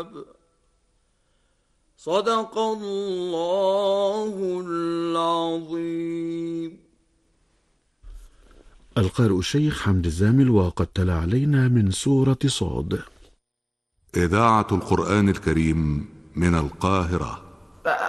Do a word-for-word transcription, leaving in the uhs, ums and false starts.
الحساب. صدق الله العظيم. القارئ الشيخ حمد الزامل، وقد تلا علينا من سورة صاد. إذاعة القرآن الكريم من القاهرة.